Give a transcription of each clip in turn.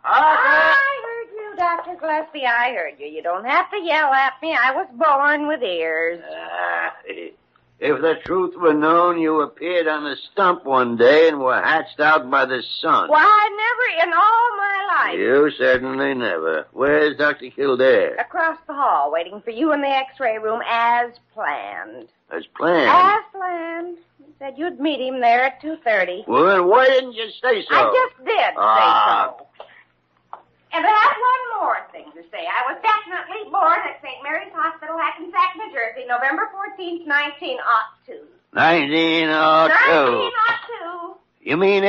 I heard you, Dr. Gillespie. I heard you. You don't have to yell at me. I was born with ears. If the truth were known, you appeared on a stump one day and were hatched out by the sun. Why, never in all my life. You certainly never. Where's Dr. Kildare? Across the hall, waiting for you in the x-ray room as planned. As planned? As planned. You said you'd meet him there at 2:30. Well, then why didn't you say so? I just did say so. And I have one more thing to say. I was definitely born at St. Mary's Hospital, Hackensack, New Jersey, November 14th, 1902. 1902. 1902. You mean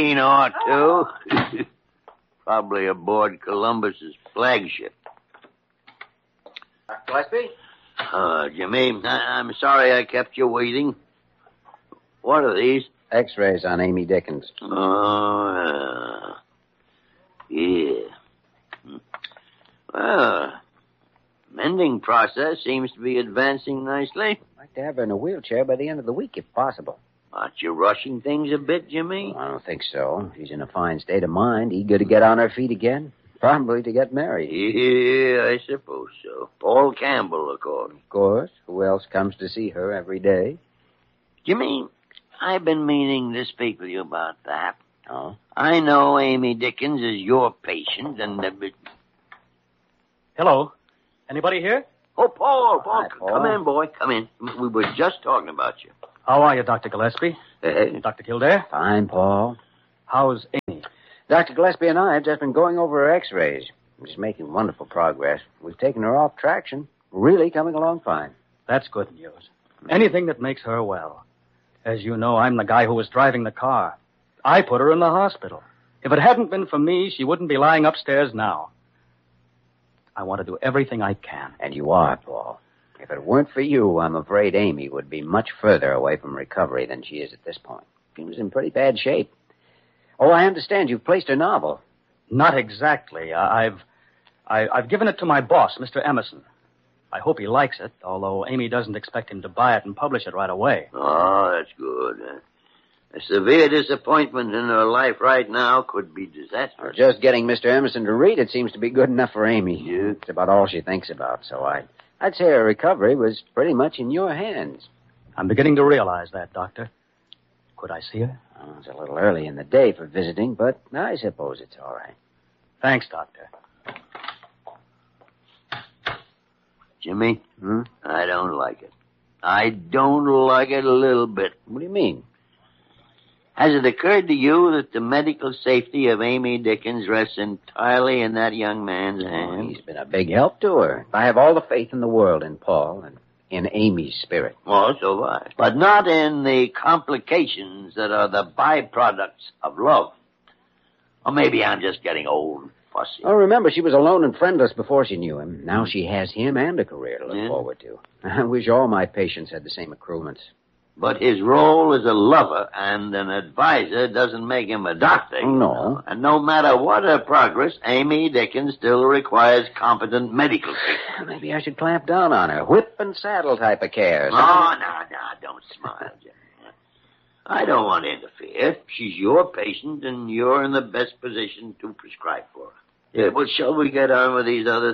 1802? Probably aboard Columbus's flagship. Dr. Gillespie? Jimmy, I'm sorry I kept you waiting. What are these? X-rays on Amy Dickens. Oh, yeah. Well, mending process seems to be advancing nicely. I'd like to have her in a wheelchair by the end of the week, if possible. Aren't you rushing things a bit, Jimmy? I don't think so. She's in a fine state of mind, eager to get on her feet again. Probably to get married. Yeah, I suppose so. Paul Campbell, of course. Of course. Who else comes to see her every day? Jimmy, I've been meaning to speak with you about that. Oh? I know Amy Dickens is your patient, and... Hello. Anybody here? Oh, Paul. Hi, Paul. Come in, boy. Come in. We were just talking about you. How are you, Dr. Gillespie? Dr. Kildare? Fine, Paul. How's Amy? Dr. Gillespie and I have just been going over her x-rays. She's making wonderful progress. We've taken her off traction. Really coming along fine. That's good news. Anything that makes her well. As you know, I'm the guy who was driving the car. I put her in the hospital. If it hadn't been for me, she wouldn't be lying upstairs now. I want to do everything I can. And you are, Paul. If it weren't for you, I'm afraid Amy would be much further away from recovery than she is at this point. She was in pretty bad shape. Oh, I understand you've placed her novel. Not exactly. I've given it to my boss, Mr. Emerson. I hope he likes it, although Amy doesn't expect him to buy it and publish it right away. Oh, that's good. A severe disappointment in her life right now could be disastrous. Just getting Mr. Emerson to read it seems to be good enough for Amy. Yeah. It's about all she thinks about, so I'd say her recovery was pretty much in your hands. I'm beginning to realize that, Doctor. Could I see her? Oh, it's a little early in the day for visiting, but I suppose it's all right. Thanks, Doctor. Jimmy, I don't like it. I don't like it a little bit. What do you mean? Has it occurred to you that the medical safety of Amy Dickens rests entirely in that young man's hands? He's been a big help to her. I have all the faith in the world in Paul and in Amy's spirit. Oh, so do I. But not in the complications that are the byproducts of love. Or maybe I'm just getting old and fussy. Oh, remember, she was alone and friendless before she knew him. Now she has him and a career to look forward to. I wish all my patients had the same accruements. But his role as a lover and an advisor doesn't make him a doctor. No. And no matter what her progress, Amy Dickens still requires competent medical treatment. Maybe I should clamp down on her. Whip and saddle type of care. No, don't smile, Jim. I don't want to interfere. She's your patient, and you're in the best position to prescribe for her. Yeah, well, shall we get on with these other